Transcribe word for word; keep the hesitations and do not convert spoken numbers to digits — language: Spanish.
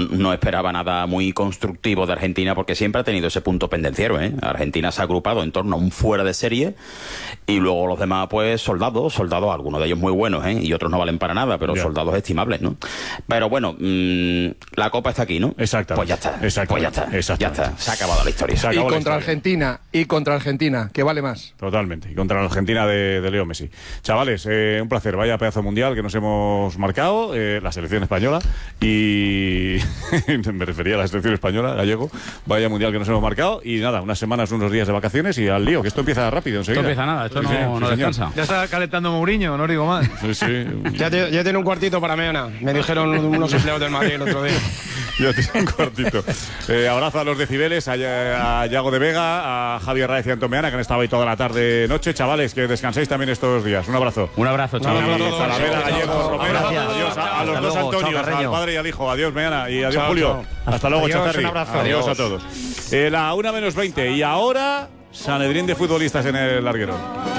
no esperaba nada muy constructivo de Argentina, porque siempre ha tenido ese punto pendenciero, ¿eh? Argentina se ha agrupado en torno a un fuera de serie, y luego los demás, pues, soldados, soldados, algunos de ellos muy buenos, ¿eh? Y otros no valen para nada, pero yeah. soldados estimables, ¿no? Pero bueno, mmm, la Copa está aquí, ¿no? Exactamente. Pues ya está, Exactamente. pues ya está, Exactamente. ya está, se ha acabado la historia. Y contra historia. Argentina, y contra Argentina, que vale más. Totalmente, y contra la Argentina de, de Leo Messi. Chavales, eh, un placer, vaya pedazo mundial que nos hemos marcado, eh, la selección española, y me refería a la selección española, gallego, vaya mundial que nos hemos marcado, y nada, unas semanas, unos días de vacaciones y al lío, que esto empieza rápido enseguida. Esto empieza nada, esto sí, no, sí, no sí, descansa. Ya está calentando Mourinho, no digo más. Sí, sí. Ya, te, ya tiene un cuartito para mañana, me dijeron unos empleados del Madrid el otro día. Ya tiene un cuartito. Eh, abrazo a los decibeles, a, a Yago de Vega, a Javier Raez y a Antomeana, que han estado ahí toda la tarde noche. Chavales, que descanséis también estos días. Un abrazo. Un abrazo, chavales. Un abrazo a Talavera, Gallego, Romero. Adiós a, a los Hasta dos luego, Antonios, chao, al padre y al hijo. Adiós, Meana. Y adiós, Chao, Julio. chao. Hasta luego, Adiós, Chacerri. un abrazo. Adiós Adiós. a todos. Eh, la una menos veinte. Y ahora, Sanedrín de futbolistas en el larguero.